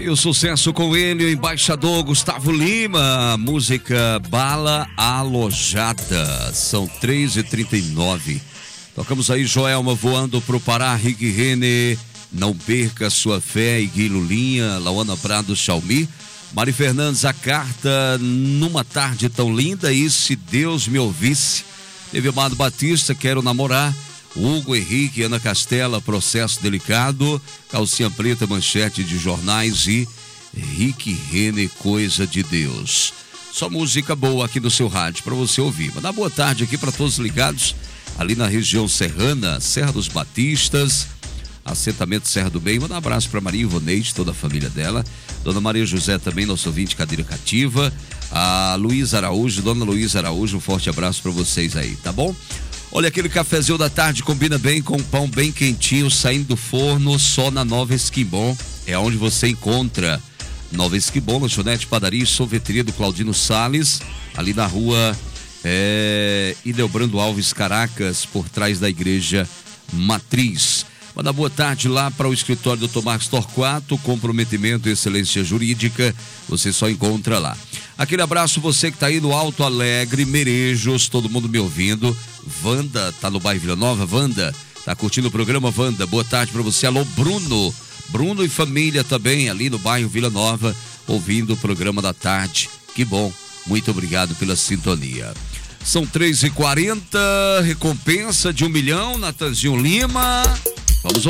E o sucesso com ele, o embaixador Gustavo Lima, música Bala Alojada. São 3h39. Tocamos aí Joelma voando pro Pará, Rick Renner, Não Perca Sua Fé, e Gui Lulinha, Lauana Prado, Xiaomi, Mari Fernandes, A Carta, Numa Tarde Tão Linda, e Se Deus Me Ouvisse. Teve Amado Batista, Quero Namorar, Hugo Henrique, Ana Castela, Processo Delicado, Calcinha Preta, Manchete de Jornais, e Rick Renner, Coisa de Deus. Só música boa aqui no seu rádio para você ouvir. Mandar boa tarde aqui para todos ligados ali na região serrana, Serra dos Batistas, assentamento Serra do Bem. Manda um abraço para Maria Ivoneide, toda a família dela, Dona Maria José também, nosso ouvinte, cadeira cativa, a Luísa Araújo, Dona Luísa Araújo, um forte abraço para vocês aí, tá bom? Olha, aquele cafezinho da tarde combina bem com um pão bem quentinho saindo do forno, só na Nova Esquimbom. É onde você encontra Nova Esquimbom, lanchonete, padaria e sorveteria do Claudino Salles, ali na rua Ildebrando Alves, Caracas, por trás da Igreja Matriz. Manda boa tarde lá para o escritório do Dr. Marcos Torquato, comprometimento e excelência jurídica, você só encontra lá. Aquele abraço, você que está aí no Alto Alegre, Merejos, todo mundo me ouvindo. Wanda, tá no bairro Vila Nova? Wanda, tá curtindo o programa? Wanda, boa tarde para você. Alô, Bruno e família também ali no bairro Vila Nova, ouvindo o programa da tarde. Que bom, muito obrigado pela sintonia. São 3h40, recompensa de 1 milhão, Natanzinho Lima. Vamos ouvir.